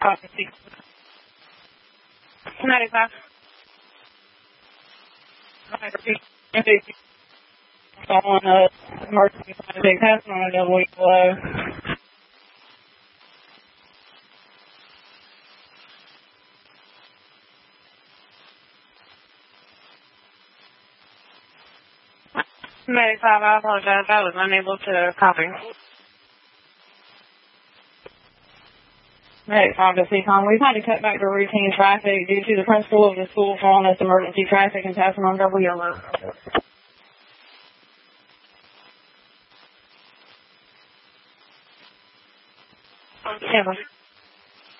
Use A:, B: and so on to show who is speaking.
A: 95. On emergency big passing on a double below. I apologize. I was unable to copy. Medic 5 to CCON. We've had to cut back to routine traffic due to the principal of the school calling us emergency traffic and passing on double yellow. Yeah.